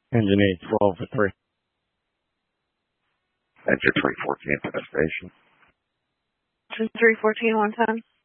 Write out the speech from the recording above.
Engine 812 for 3. Enter 314 to the station. Engine 314, 110.